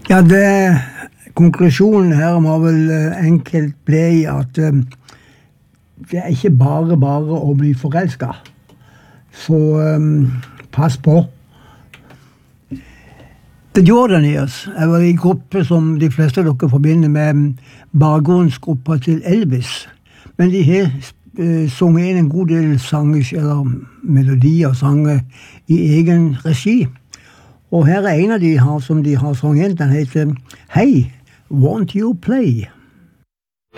Ja, konklusjonen her må vel enkelt bli at det ikke bare å bli forelsket. Så pass på. The Jordanaires er vel en gruppe som de fleste av dere forbinder med bakgrunnsgruppa til Elvis. Men de har sunget inn en god del sanger, eller melodier og sanger i egen regi. Og her er en av de som de har sunget inn, den heter Hey, Won't You Play?